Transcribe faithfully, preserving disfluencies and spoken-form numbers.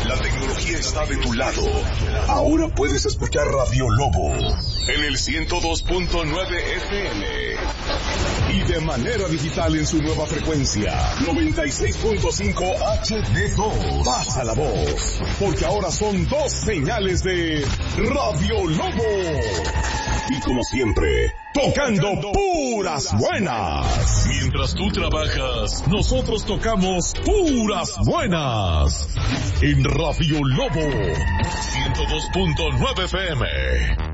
La tecnología está de tu lado. Ahora puedes escuchar Radio Lobo en el ciento dos punto nueve F M y de manera digital en su nueva frecuencia noventa y seis punto cinco H D dos. Pasa la voz, porque ahora son dos señales de Radio Lobo. Y como siempre, tocando puras buenas. Mientras tú trabajas, nosotros tocamos puras buenas. En Radio Lobo ciento dos punto nueve F M.